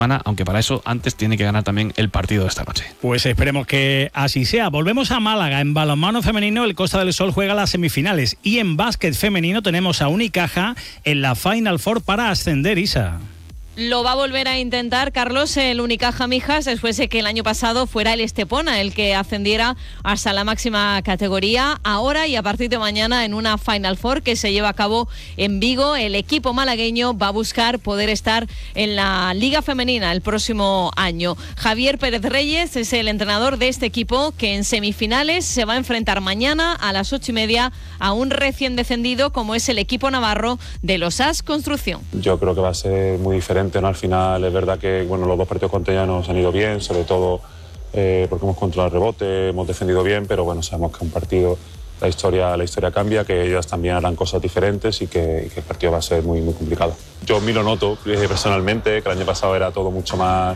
aunque para eso antes tiene que ganar también el partido de esta noche. Pues esperemos que así sea. Volvemos a Málaga. En balonmano femenino el Costa del Sol juega las semifinales y en básquet femenino tenemos a Unicaja en la Final Four para ascender, Isa. Lo va a volver a intentar, Carlos, el Unicaja Mijas, después de que el año pasado fuera el Estepona el que ascendiera hasta la máxima categoría. Ahora y a partir de mañana en una Final Four que se lleva a cabo en Vigo, el equipo malagueño va a buscar poder estar en la Liga Femenina el próximo año. Javier Pérez Reyes es el entrenador de este equipo que en semifinales se va a enfrentar mañana a las 8:30 a un recién descendido como es el equipo navarro de los As Construcción. Yo creo que va a ser muy diferente, ¿no? Al final es verdad que los dos partidos contra ella nos han ido bien, sobre todo porque hemos controlado el rebote, hemos defendido bien, pero bueno, sabemos que un partido la historia cambia, que ellas también harán cosas diferentes y que el partido va a ser muy, muy complicado. Yo me lo noto personalmente, que el año pasado era todo mucho más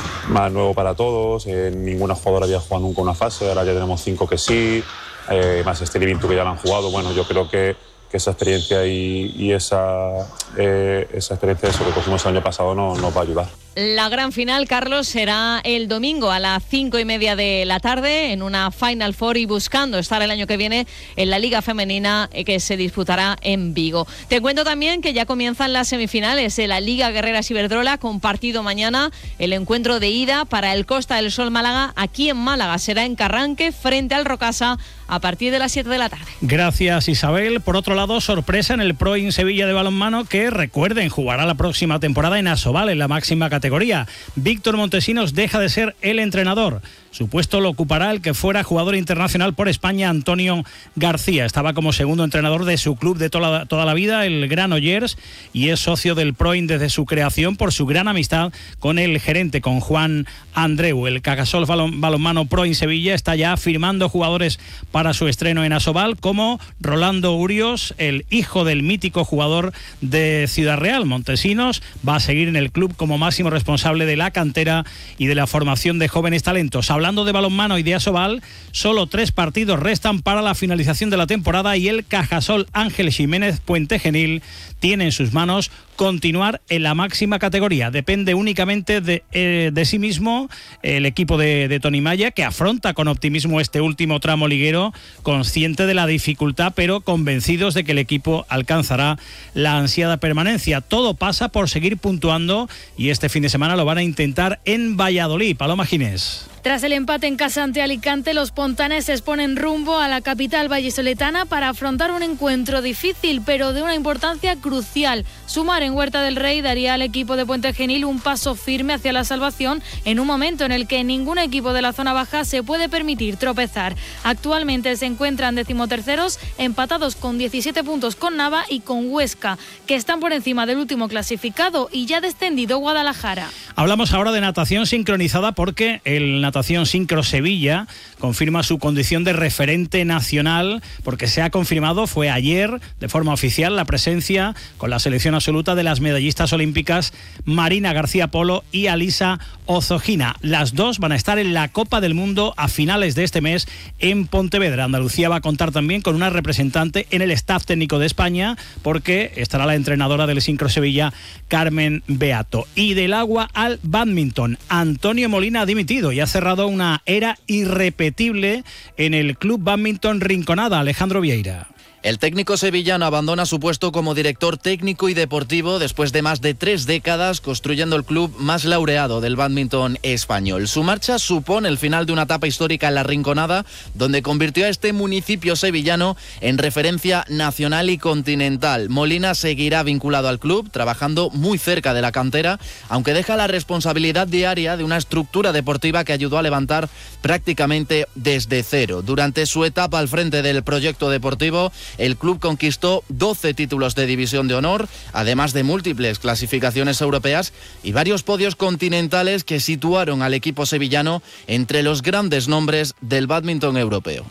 nuevo para todos, ninguna jugadora había jugado nunca una fase, ahora ya tenemos 5 que sí, más este Vintu que ya lo han jugado. Bueno, yo creo que esa experiencia y esa experiencia de eso que cogimos el año pasado nos va a ayudar. La gran final, Carlos, será el domingo a las 5:30 de la tarde en una Final Four y buscando estar el año que viene en la Liga Femenina que se disputará en Vigo. Te cuento también que ya comienzan las semifinales de la Liga Guerreras Iberdrola con partido mañana. El encuentro de ida para el Costa del Sol Málaga aquí en Málaga será en Carranque frente al Rocasa a partir de las 7 de la tarde. Gracias, Isabel. Por otro lado, sorpresa en el Proin Sevilla de balonmano que, recuerden, jugará la próxima temporada en Asobal en la máxima categoría. Víctor Montesinos deja de ser el entrenador. Su puesto lo ocupará el que fuera jugador internacional por España, Antonio García. Estaba como segundo entrenador de su club de toda la vida, el Granollers, y es socio del Proin desde su creación por su gran amistad con el gerente, con Juan Andreu. El Cajasol Balonmano Proin Sevilla está ya firmando jugadores para su estreno en Asobal, como Rolando Urios, el hijo del mítico jugador de Ciudad Real. Montesinos va a seguir en el club como máximo responsable de la cantera y de la formación de jóvenes talentos. Hablando de balonmano y de Asobal, solo 3 partidos restan para la finalización de la temporada y el Cajasol Ángel Jiménez Puente Genil tiene en sus manos continuar en la máxima categoría. Depende únicamente de sí mismo el equipo de Tony Maya, que afronta con optimismo este último tramo liguero, consciente de la dificultad, pero convencidos de que el equipo alcanzará la ansiada permanencia. Todo pasa por seguir puntuando y este fin de semana lo van a intentar en Valladolid. Paloma Ginés. Tras el empate en casa ante Alicante, los pontaneses ponen rumbo a la capital vallisoletana para afrontar un encuentro difícil, pero de una importancia crucial. Sumar en Huerta del Rey daría al equipo de Puente Genil un paso firme hacia la salvación en un momento en el que ningún equipo de la zona baja se puede permitir tropezar. Actualmente se encuentran 13º, empatados con 17 puntos con Nava y con Huesca, que están por encima del último clasificado y ya descendido Guadalajara. Hablamos ahora de natación sincronizada porque el Natación Sincro Sevilla confirma su condición de referente nacional porque se ha confirmado, fue ayer de forma oficial, la presencia con la selección absoluta de las medallistas olímpicas Marina García Polo y Alisa Ozogina. Las dos van a estar en la Copa del Mundo a finales de este mes en Pontevedra. Andalucía va a contar también con una representante en el staff técnico de España porque estará la entrenadora del Sincro Sevilla, Carmen Beato. Y del agua al bádminton, Antonio Molina ha dimitido y ha cerrado una era irrepetible en el Club Bádminton Rinconada. Alejandro Vieira. El técnico sevillano abandona su puesto como director técnico y deportivo después de más de 3 décadas construyendo el club más laureado del bádminton español. Su marcha supone el final de una etapa histórica en la Rinconada, donde convirtió a este municipio sevillano en referencia nacional y continental. Molina seguirá vinculado al club, trabajando muy cerca de la cantera, aunque deja la responsabilidad diaria de una estructura deportiva que ayudó a levantar prácticamente desde cero. Durante su etapa al frente del proyecto deportivo, el club conquistó 12 títulos de división de honor, además de múltiples clasificaciones europeas y varios podios continentales que situaron al equipo sevillano entre los grandes nombres del bádminton europeo.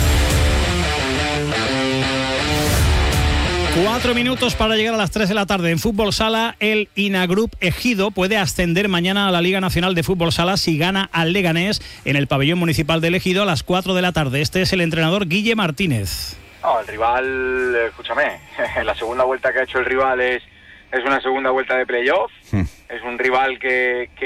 4 minutos para llegar a las 3 de la tarde. En Fútbol Sala, el Inagrup Ejido puede ascender mañana a la Liga Nacional de Fútbol Sala si gana al Leganés en el pabellón municipal del Ejido a las 4 de la tarde. Este es el entrenador Guille Martínez. No, el rival, escúchame, la segunda vuelta que ha hecho el rival es una segunda vuelta de playoff. Es un rival que